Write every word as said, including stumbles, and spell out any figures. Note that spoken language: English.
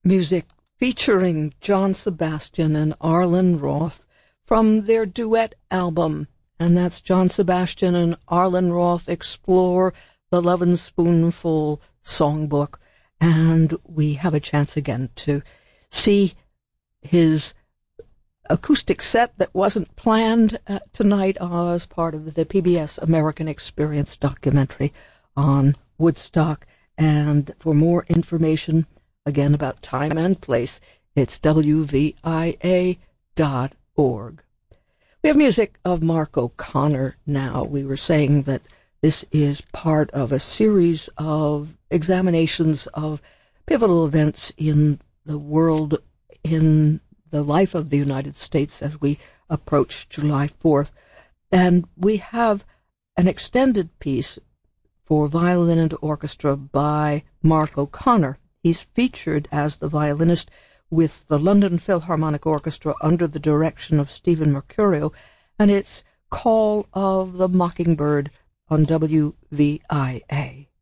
Music featuring John Sebastian and Arlen Roth from their duet album, and that's John Sebastian and Arlen Roth Explore the Lovin' Spoonful Songbook, and we have a chance again to see his acoustic set that wasn't planned uh, tonight uh, as part of the P B S American Experience documentary on Woodstock. And for more information, again, about time and place, it's W V I A dot org. We have music of Mark O'Connor now. We were saying that this is part of a series of examinations of pivotal events in the world, in the life of the United States as we approach July fourth. And we have an extended piece for violin and orchestra by Mark O'Connor. He's featured as the violinist with the London Philharmonic Orchestra under the direction of Stephen Mercurio, and it's Call of the Mockingbird on W V I A.